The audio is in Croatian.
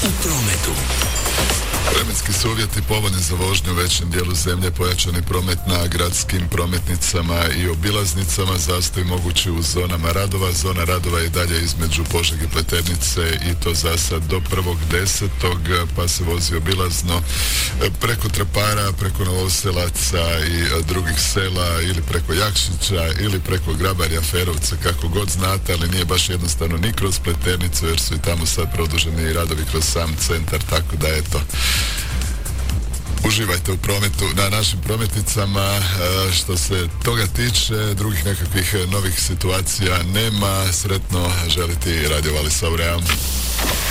u prometu. Vremenski su uvjeti povoljni za vožnju u većem dijelu zemlje, pojačani promet na gradskim prometnicama i obilaznicama, zastoj mogući u zonama radova. Zona radova je dalje između Požege i Pleternice i to za sad do 1.10. pa se vozi obilazno preko Trpara, preko Novoselaca i drugih sela ili preko Jakšića ili preko Grabarja, Ferovca, kako god znate, ali nije baš jednostavno ni kroz Pleternicu jer su i tamo sad produženi radovi kroz sam centar, tako da eto. Uživajte u prometu na našim prometnicama. Što se toga tiče, drugih nekakvih novih situacija nema. Sretno želiti Radio Vali Saureja.